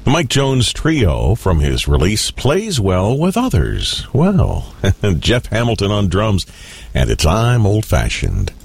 Mike Jones Trio, from his release, plays well with others. Well, Jeff Hamilton on drums, and it's I'm Old Fashioned.